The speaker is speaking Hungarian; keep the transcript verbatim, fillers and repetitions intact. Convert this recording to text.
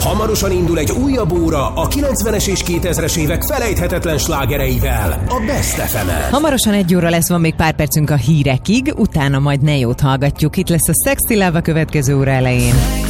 Hamarosan indul egy újabb óra a kilencvenes és kétezres évek felejthetetlen slágereivel a Best ef emen. Hamarosan egy óra lesz, van még pár percünk a hírekig, utána majd Neót hallgatjuk. Itt lesz a Sexy Love a következő óra elején.